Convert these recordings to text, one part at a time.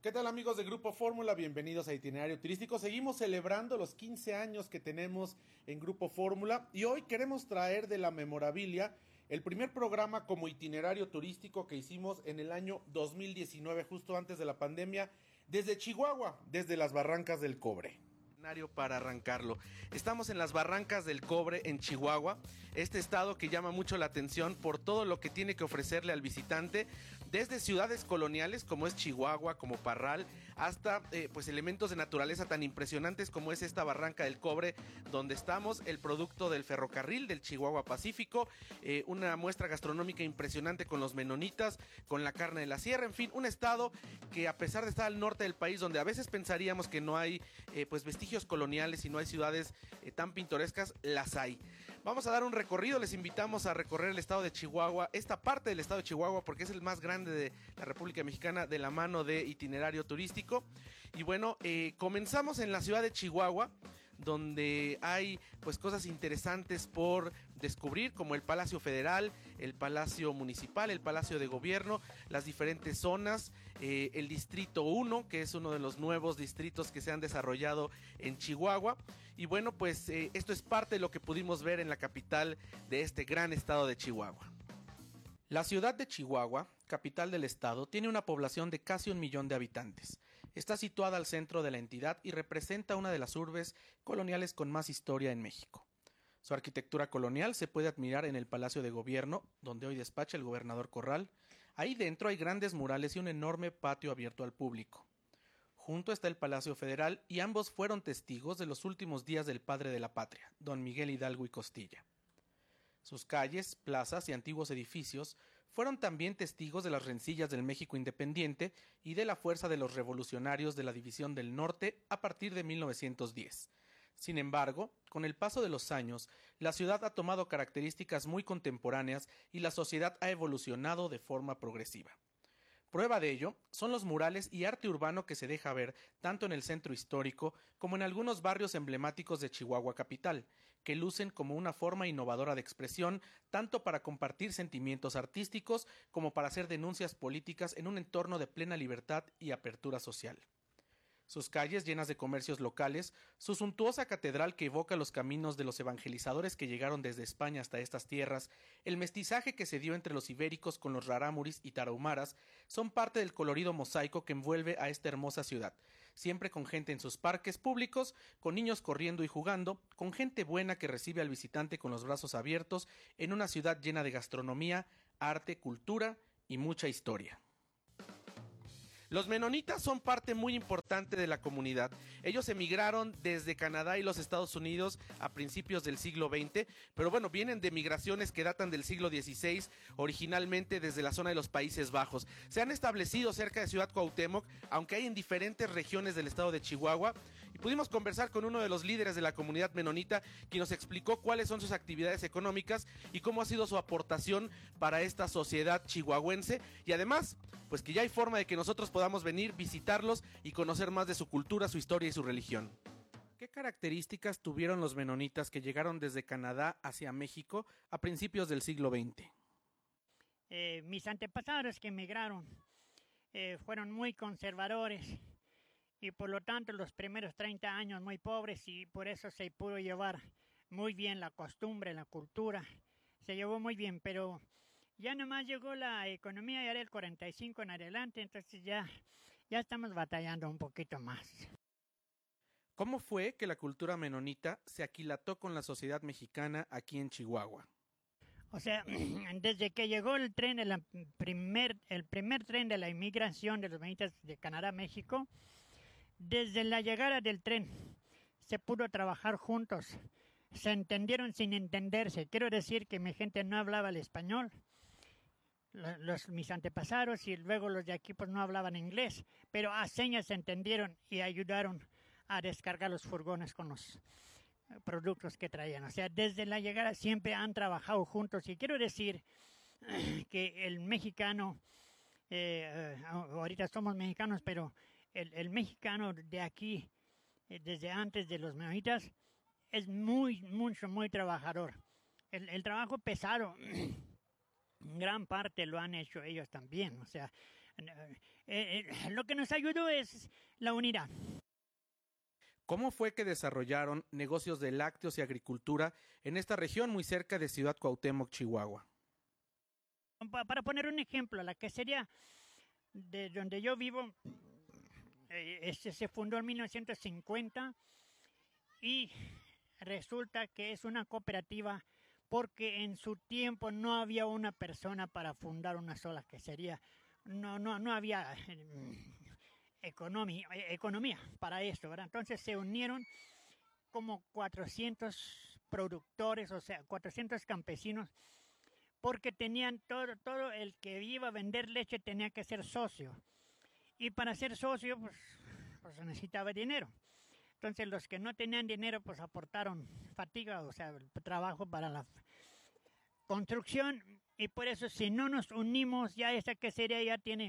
¿Qué tal amigos de Grupo Fórmula? Bienvenidos a Itinerario Turístico. Seguimos celebrando los 15 años que tenemos en Grupo Fórmula y hoy queremos traer de la memorabilia el primer programa como itinerario turístico que hicimos en el año 2019, justo antes de la pandemia, desde Chihuahua, desde las Barrancas del Cobre. Para arrancarlo. Estamos en las Barrancas del Cobre en Chihuahua, este estado que llama mucho la atención por todo lo que tiene que ofrecerle al visitante, desde ciudades coloniales como es Chihuahua, como Parral, hasta pues elementos de naturaleza tan impresionantes como es esta Barranca del Cobre, donde estamos, el producto del ferrocarril del Chihuahua Pacífico, una muestra gastronómica impresionante con los menonitas, con la carne de la sierra, en fin, un estado que a pesar de estar al norte del país, donde a veces pensaríamos que no hay pues vestigios coloniales y no hay ciudades tan pintorescas, las hay. Vamos a dar un recorrido, les invitamos a recorrer el estado de Chihuahua, esta parte del estado de Chihuahua porque es el más grande de la República Mexicana de la mano de Itinerario Turístico. Y bueno, comenzamos en la ciudad de Chihuahua, donde hay pues cosas interesantes por descubrir, como el Palacio Federal, el Palacio Municipal, el Palacio de Gobierno, las diferentes zonas, el Distrito 1, que es uno de los nuevos distritos que se han desarrollado en Chihuahua. Y bueno, pues esto es parte de lo que pudimos ver en la capital de este gran estado de Chihuahua. La ciudad de Chihuahua, capital del estado, tiene una población de casi 1 millón de habitantes. Está situada al centro de la entidad y representa una de las urbes coloniales con más historia en México. Su arquitectura colonial se puede admirar en el Palacio de Gobierno, donde hoy despacha el gobernador Corral. Ahí dentro hay grandes murales y un enorme patio abierto al público. Junto está el Palacio Federal y ambos fueron testigos de los últimos días del padre de la patria, don Miguel Hidalgo y Costilla. Sus calles, plazas y antiguos edificios fueron también testigos de las rencillas del México independiente y de la fuerza de los revolucionarios de la División del Norte a partir de 1910. Sin embargo, con el paso de los años, la ciudad ha tomado características muy contemporáneas y la sociedad ha evolucionado de forma progresiva. Prueba de ello son los murales y arte urbano que se deja ver tanto en el centro histórico como en algunos barrios emblemáticos de Chihuahua capital, que lucen como una forma innovadora de expresión tanto para compartir sentimientos artísticos como para hacer denuncias políticas en un entorno de plena libertad y apertura social. Sus calles llenas de comercios locales, su suntuosa catedral que evoca los caminos de los evangelizadores que llegaron desde España hasta estas tierras, el mestizaje que se dio entre los ibéricos con los rarámuris y tarahumaras, son parte del colorido mosaico que envuelve a esta hermosa ciudad, siempre con gente en sus parques públicos, con niños corriendo y jugando, con gente buena que recibe al visitante con los brazos abiertos, en una ciudad llena de gastronomía, arte, cultura y mucha historia. Los menonitas son parte muy importante de la comunidad. Ellos emigraron desde Canadá y los Estados Unidos a principios del siglo XX, pero bueno, vienen de migraciones que datan del siglo XVI, originalmente desde la zona de los Países Bajos. Se han establecido cerca de Ciudad Cuauhtémoc, aunque hay en diferentes regiones del estado de Chihuahua, y pudimos conversar con uno de los líderes de la comunidad menonita, quien nos explicó cuáles son sus actividades económicas y cómo ha sido su aportación para esta sociedad chihuahuense, y además, pues que ya hay forma de que nosotros podamos venir, visitarlos y conocer más de su cultura, su historia y su religión. ¿Qué características tuvieron los menonitas que llegaron desde Canadá hacia México a principios del siglo XX? Mis antepasados que emigraron fueron muy conservadores y por lo tanto los primeros 30 años muy pobres, y por eso se pudo llevar muy bien la costumbre, la cultura, se llevó muy bien, pero ya nomás llegó la economía ya del 45 en adelante, entonces ya estamos batallando un poquito más. ¿Cómo fue que la cultura menonita se aquilató con la sociedad mexicana aquí en Chihuahua? O sea, desde que llegó el tren, el primer tren de la inmigración de los menonitas de Canadá a México, desde la llegada del tren se pudo trabajar juntos, se entendieron sin entenderse. Quiero decir que mi gente no hablaba el español, mis antepasados y luego los de aquí pues no hablaban inglés, pero a señas se entendieron y ayudaron a descargar los furgones con los productos que traían. O sea, desde la llegada siempre han trabajado juntos, y quiero decir que el mexicano, ahorita somos mexicanos, pero el mexicano de aquí, desde antes de los menonitas, es muy trabajador. El trabajo pesado, gran parte lo han hecho ellos también. O sea, Lo que nos ayudó es la unidad. ¿Cómo fue que desarrollaron negocios de lácteos y agricultura en esta región muy cerca de Ciudad Cuauhtémoc, Chihuahua? Para poner un ejemplo, la quesería de donde yo vivo se fundó en 1950 y resulta que es una cooperativa porque en su tiempo no había una persona para fundar una sola quesería. No había economía para eso, ¿verdad? Entonces se unieron como 400 productores, o sea, 400 campesinos, porque tenían todo el que iba a vender leche tenía que ser socio. Y para ser socio, pues necesitaba dinero. Entonces los que no tenían dinero, pues aportaron fatiga, o sea, el trabajo para la construcción. Y por eso si no nos unimos, ya esa quesería ya tiene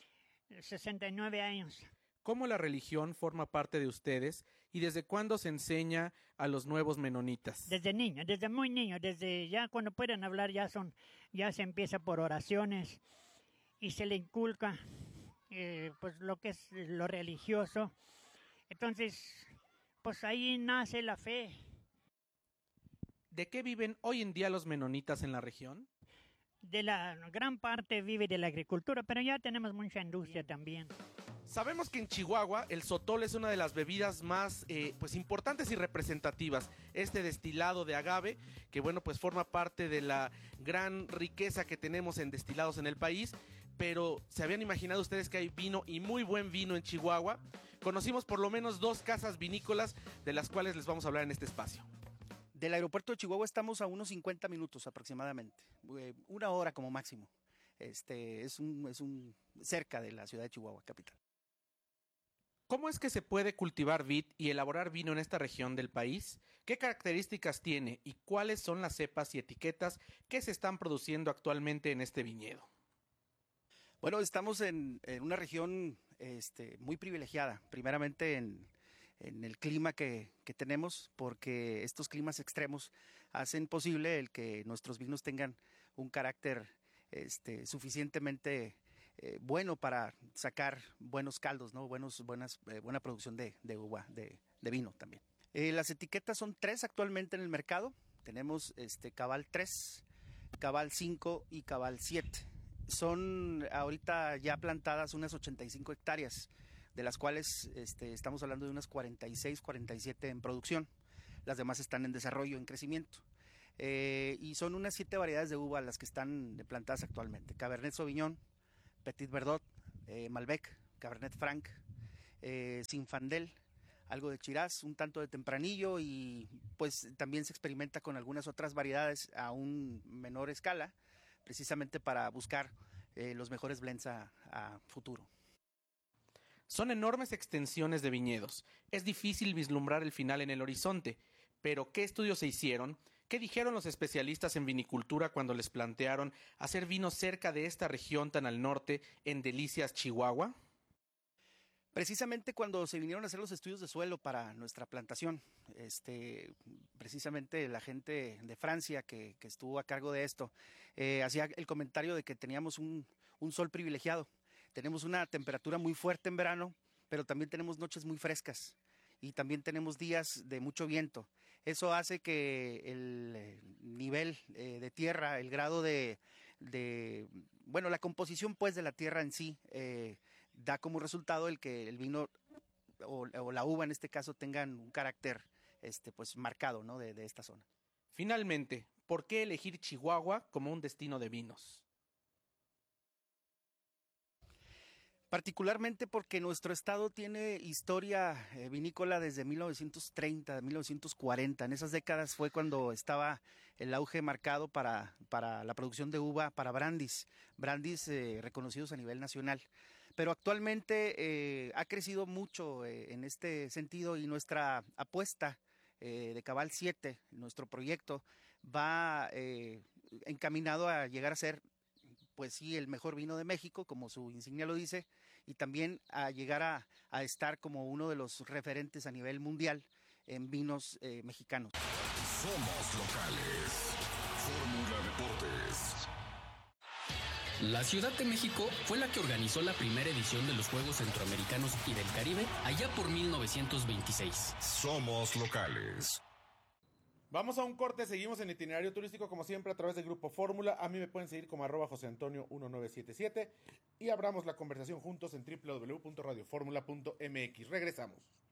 69 años. ¿Cómo la religión forma parte de ustedes y desde cuándo se enseña a los nuevos menonitas? Desde niño, desde muy niño, desde ya cuando pueden hablar ya se empieza por oraciones y se le inculca pues lo que es lo religioso. Entonces, pues ahí nace la fe. ¿De qué viven hoy en día los menonitas en la región? De la gran parte vive de la agricultura, pero ya tenemos mucha industria también. Sabemos que en Chihuahua el sotol es una de las bebidas más pues importantes y representativas. Este destilado de agave, que bueno, pues forma parte de la gran riqueza que tenemos en destilados en el país. Pero ¿se habían imaginado ustedes que hay vino y muy buen vino en Chihuahua? Conocimos por lo menos 2 casas vinícolas de las cuales les vamos a hablar en este espacio. Del aeropuerto de Chihuahua estamos a unos 50 minutos aproximadamente, 1 hora como máximo. Es cerca de la ciudad de Chihuahua, capital. ¿Cómo es que se puede cultivar vid y elaborar vino en esta región del país? ¿Qué características tiene y cuáles son las cepas y etiquetas que se están produciendo actualmente en este viñedo? Bueno, estamos en una región muy privilegiada, primeramente en el clima que tenemos, porque estos climas extremos hacen posible el que nuestros vinos tengan un carácter suficientemente bueno para sacar buenos caldos, ¿no? Buena producción de uva, de vino también. Las etiquetas son 3 actualmente en el mercado. Tenemos Cabal 3, Cabal 5 y Cabal 7. Son ahorita ya plantadas unas 85 hectáreas, de las cuales estamos hablando de unas 46, 47 en producción. Las demás están en desarrollo, en crecimiento. Y son unas 7 variedades de uva las que están plantadas actualmente. Cabernet Sauvignon, Petit Verdot, Malbec, Cabernet Franc, Zinfandel, algo de Shiraz, un tanto de Tempranillo, y pues también se experimenta con algunas otras variedades a un menor escala, precisamente para buscar los mejores blends a futuro. Son enormes extensiones de viñedos. Es difícil vislumbrar el final en el horizonte, pero ¿qué estudios se hicieron? ¿Qué dijeron los especialistas en vinicultura cuando les plantearon hacer vino cerca de esta región tan al norte, en Delicias, Chihuahua? Precisamente cuando se vinieron a hacer los estudios de suelo para nuestra plantación, precisamente la gente de Francia que estuvo a cargo de esto, hacía el comentario de que teníamos un sol privilegiado. Tenemos una temperatura muy fuerte en verano, pero también tenemos noches muy frescas y también tenemos días de mucho viento. Eso hace que el nivel de tierra, el grado la composición pues de la tierra en sí, da como resultado el que el vino o la uva en este caso tengan un carácter pues marcado, ¿no? de esta zona. Finalmente, ¿por qué elegir Chihuahua como un destino de vinos? Particularmente porque nuestro estado tiene historia vinícola desde 1930, 1940. En esas décadas fue cuando estaba el auge marcado para la producción de uva para brandis reconocidos a nivel nacional. Pero actualmente ha crecido mucho en este sentido, y nuestra apuesta de Cabal 7, nuestro proyecto, va encaminado a llegar a ser, pues sí, el mejor vino de México, como su insignia lo dice, y también a llegar a estar como uno de los referentes a nivel mundial en vinos mexicanos. Somos locales. Fórmula Deportes. La Ciudad de México fue la que organizó la primera edición de los Juegos Centroamericanos y del Caribe allá por 1926. Somos locales. Vamos a un corte, seguimos en Itinerario Turístico como siempre a través del Grupo Fórmula. A mí me pueden seguir como @joseantonio1977 y abramos la conversación juntos en www.radioformula.mx. Regresamos.